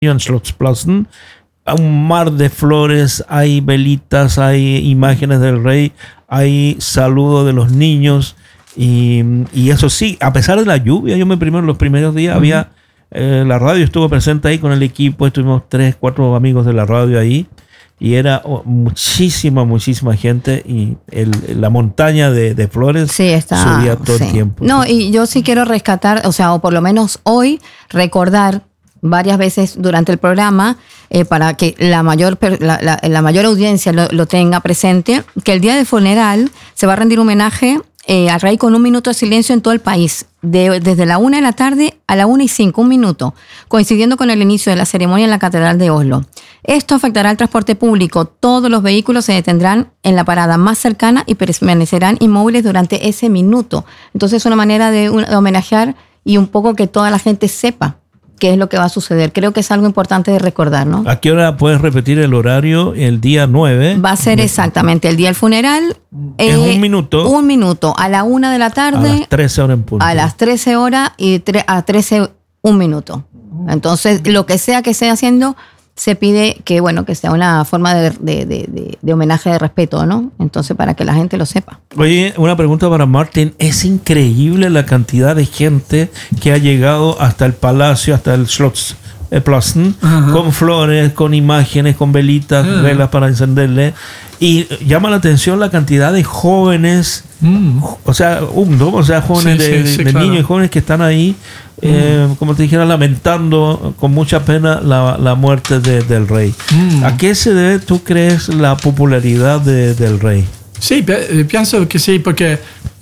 en Slottsplassen, un mar de flores, hay velitas, hay imágenes del rey, hay saludos de los niños y eso sí, a pesar de la lluvia, los primeros días había, la radio estuvo presente ahí con el equipo, estuvimos 3-4 amigos de la radio ahí y era muchísima gente y la montaña de flores subía todo el tiempo. No, y yo sí quiero rescatar, o por lo menos hoy recordar varias veces durante el programa, para que la mayor audiencia lo tenga presente, que el día del funeral se va a rendir homenaje al rey con 1 minuto de silencio en todo el país, desde la 1 de la tarde a la 1:05, 1 minuto, coincidiendo con el inicio de la ceremonia en la Catedral de Oslo. Esto afectará al transporte público. Todos los vehículos se detendrán en la parada más cercana y permanecerán inmóviles durante ese minuto. Entonces es una manera de homenajear y un poco que toda la gente sepa qué es lo que va a suceder. Creo que es algo importante de recordar, ¿no? ¿A qué hora puedes repetir el horario? El día 9. Va a ser exactamente el día del funeral. Es 1 minuto. 1 minuto. A la 1 de la tarde. A las 13 horas en punto. A las 13 horas y a 13, 1 minuto. Entonces, lo que sea que esté haciendo, se pide que sea una forma de homenaje, de respeto, ¿no? Entonces, para que la gente lo sepa. Oye, una pregunta para Martin. Es increíble la cantidad de gente que ha llegado hasta el palacio, hasta el Slottsplassen, con flores, con imágenes, con velitas, velas para encenderle. Y llama la atención la cantidad de jóvenes, jóvenes de claro. niños y jóvenes que están ahí, como te dijera, lamentando con mucha pena la muerte del rey. ¿A qué se debe, tú crees, la popularidad del rey? Sí, pienso que sí, porque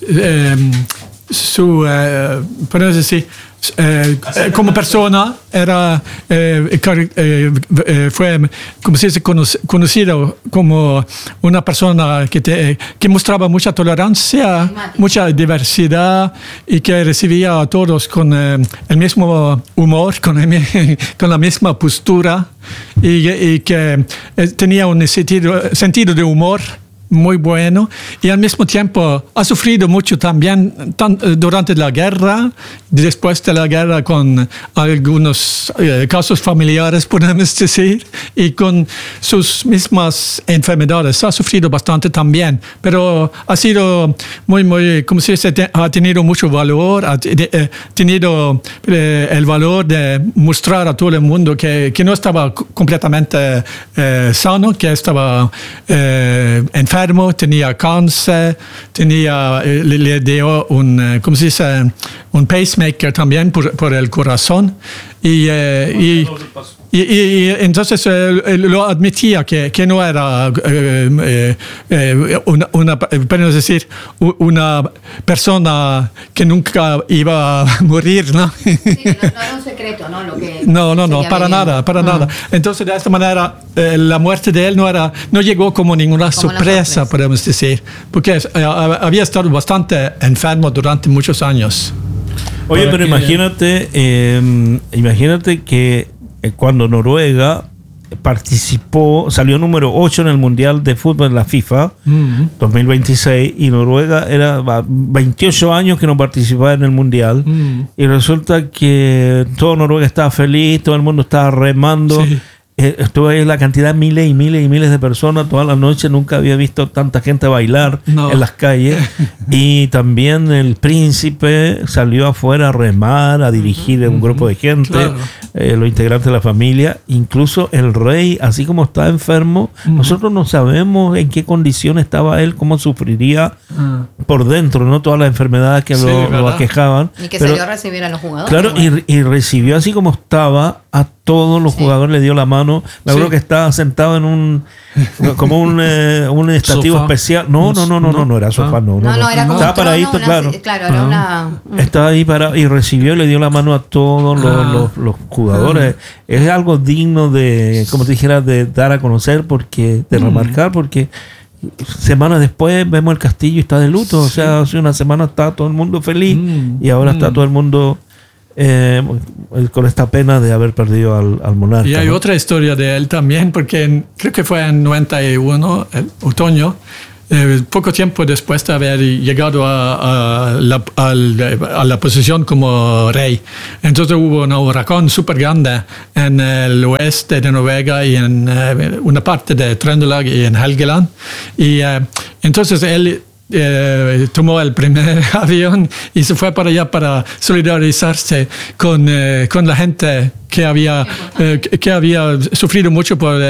podemos decir, como persona fue, como se dice, conocido como una persona que mostraba mucha tolerancia, mucha diversidad y que recibía a todos con el mismo humor, con la misma postura y que tenía un sentido de humor muy bueno, y al mismo tiempo ha sufrido mucho también durante la guerra, después de la guerra, con algunos casos familiares, podemos decir, y con sus mismas enfermedades. Ha sufrido bastante también, pero ha sido muy, como se dice, ha tenido mucho valor, ha tenido el valor de mostrar a todo el mundo que no estaba completamente sano, que estaba enfermo, tenía cáncer, le dio ¿cómo se dice? Un pacemaker también por el corazón. Y entonces lo admitía que no era podemos decir, una persona que nunca iba a morir, ¿no? Sí, no era un secreto, ¿no? No, para nada. Entonces, de esta manera, la muerte de él no llegó como ninguna sorpresa, podemos decir, porque había estado bastante enfermo durante muchos años. Oye, pero imagínate que cuando Noruega salió número 8 en el Mundial de Fútbol de la FIFA 2026, y Noruega era 28 años que no participaba en el Mundial, y resulta que todo Noruega estaba feliz, todo el mundo estaba remando. Sí. Estuve ahí la cantidad, miles y miles de personas toda la noche. Nunca había visto tanta gente bailar en las calles. Y también el príncipe salió afuera a remar, a dirigir un grupo de gente, claro. Los integrantes de la familia. Incluso el rey, así como está enfermo, nosotros no sabemos en qué condición estaba él, cómo sufriría por dentro, ¿no? Todas las enfermedades que lo aquejaban. Y que salió a recibir a los jugadores. Claro, y recibió así como estaba a todos los jugadores, le dio la mano. Me acuerdo que estaba sentado en como un estativo sofá especial. No era sofá, no era como estaba paradito, claro. Claro, era una... Estaba ahí parado y recibió y le dio la mano a todos los jugadores. Es algo digno de, como te dijera, de dar a conocer, de remarcar, porque semanas después vemos el castillo y está de luto. O sea, hace una semana estaba todo el mundo feliz y ahora está todo el mundo con esta pena de haber perdido al monarca. Y hay otra historia de él también, porque creo que fue en 91, el otoño, poco tiempo después de haber llegado a la posición como rey. Entonces hubo un huracán súper grande en el oeste de Noruega y en una parte de Trøndelag y en Helgeland. Y entonces él tomó el primer avión y se fue para allá para solidarizarse con la gente que había sufrido mucho por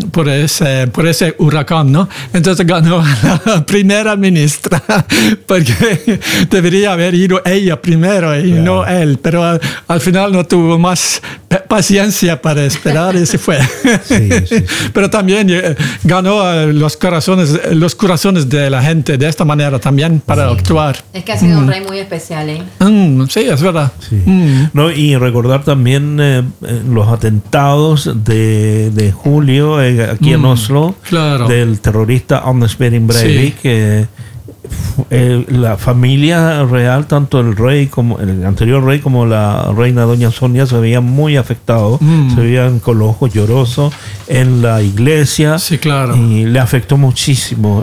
ese huracán, ¿no? Entonces ganó la primera ministra, porque debería haber ido ella primero y no él, pero al final no tuvo más paciencia para esperar y se fue. Sí. Pero también ganó los corazones de la gente de esta manera también para actuar. Es que ha sido un rey muy especial, ¿eh? Sí, es verdad. Sí. No, y recordar también los atentados de julio aquí en Oslo, claro, del terrorista Anders Behring Breivik, que la familia real, tanto el rey como el anterior rey como la reina doña Sonia, se veían muy afectados, se veían con los ojos llorosos en la iglesia. Sí, claro. Y le afectó muchísimo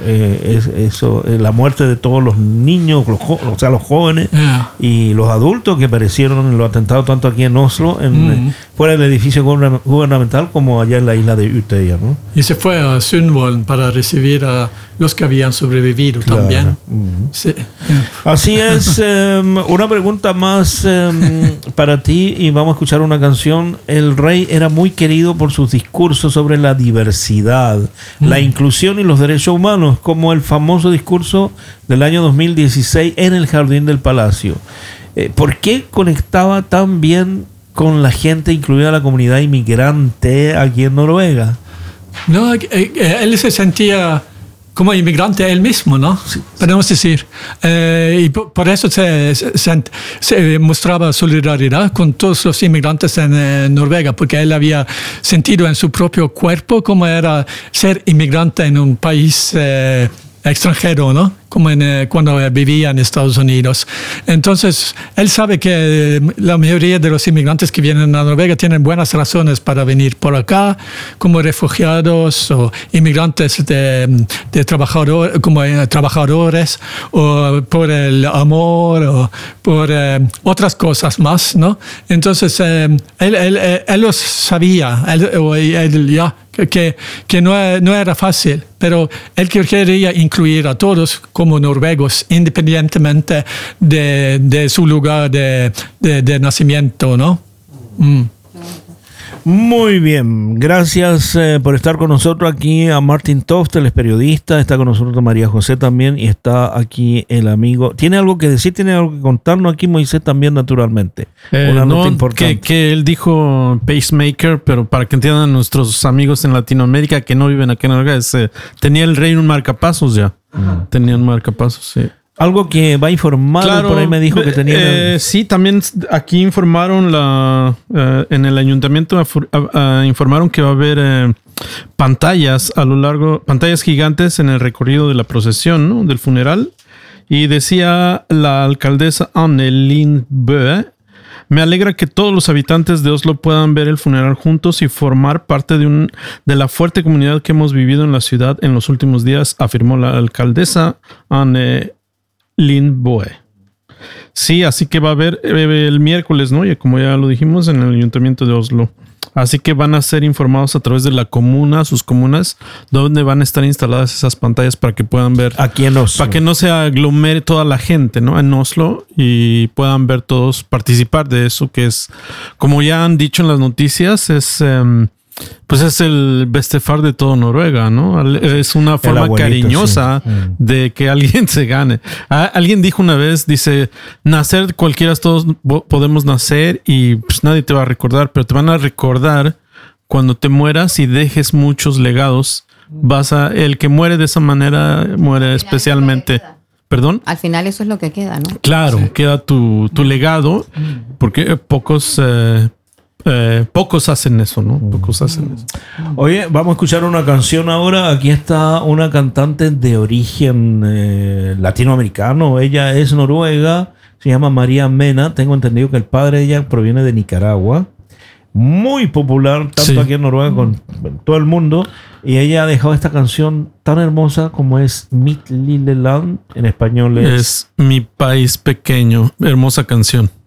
la muerte de todos los niños, los jóvenes y los adultos que perecieron en los atentados, tanto aquí en Oslo, fuera del edificio gubernamental, como allá en la isla de Utøya, ¿no? Y se fue a Sundvolden para recibir a los que habían sobrevivido, claro, también. Sí. Así es. Una pregunta más para ti, y vamos a escuchar una canción. El rey era muy querido por sus discursos sobre la diversidad, la inclusión y los derechos humanos, como el famoso discurso del año 2016 en el Jardín del Palacio. ¿Por qué conectaba tan bien con la gente, incluida la comunidad inmigrante aquí en Noruega? No, él se sentía como inmigrante él mismo, ¿no? Sí. Podemos decir. Y por eso se mostraba solidaridad con todos los inmigrantes en Noruega, porque él había sentido en su propio cuerpo cómo era ser inmigrante en un país extranjero, ¿no? Como cuando vivía en Estados Unidos. Entonces, él sabe que la mayoría de los inmigrantes que vienen a Noruega tienen buenas razones para venir por acá, como refugiados o inmigrantes de trabajadores, o por el amor, o por otras cosas más, ¿no? Entonces, él lo sabía, que no era fácil, pero él quería incluir a todos como noruegos, independientemente de su lugar de nacimiento, ¿no? Muy bien, gracias por estar con nosotros aquí a Martin Toft, él es periodista, está con nosotros María José también, y está aquí el amigo. ¿Tiene algo que decir? ¿Tiene algo que contarnos aquí Moisés también, naturalmente? Una nota importante. Que él dijo pacemaker, pero para que entiendan nuestros amigos en Latinoamérica que no viven aquí en Noruega, tenía el rey un marcapasos ya. Tenía un marcapasos, sí. Algo que va a informar, claro, por ahí me dijo que tenía... sí, también aquí informaron en el ayuntamiento informaron que va a haber pantallas a lo largo, pantallas gigantes en el recorrido de la procesión, ¿no? Del funeral. Y decía la alcaldesa Anne Lindbø: me alegra que todos los habitantes de Oslo puedan ver el funeral juntos y formar parte de la fuerte comunidad que hemos vivido en la ciudad en los últimos días, afirmó la alcaldesa Anne Lindbø. Sí, así que va a haber el miércoles, ¿no? Y como ya lo dijimos, en el ayuntamiento de Oslo. Así que van a ser informados a través de la comuna, sus comunas, donde van a estar instaladas esas pantallas para que puedan ver. Aquí en Oslo. Para que no se aglomere toda la gente, ¿no? En Oslo, y puedan ver todos, participar de eso, que es, como ya han dicho en las noticias, pues es el bestefar de todo Noruega, ¿no? Es una forma cariñosa, sí, de que alguien se gane. Alguien dijo una vez, dice, nacer cualquiera, todos podemos nacer y pues nadie te va a recordar, pero te van a recordar cuando te mueras y dejes muchos legados. El que muere de esa manera muere especialmente. ¿Perdón? Al final eso es lo que queda, ¿no? Claro, sí, queda tu legado, porque pocos hacen eso, ¿no? Pocos hacen eso. Oye, vamos a escuchar una canción ahora. Aquí está una cantante de origen latinoamericano. Ella es noruega, se llama María Mena. Tengo entendido que el padre de ella proviene de Nicaragua. muy popular, tanto Sí. aquí en Noruega como en todo el mundo. Y ella ha dejado esta canción tan hermosa como es Mitt Lille Land. En español es Es Mi País Pequeño. Hermosa canción.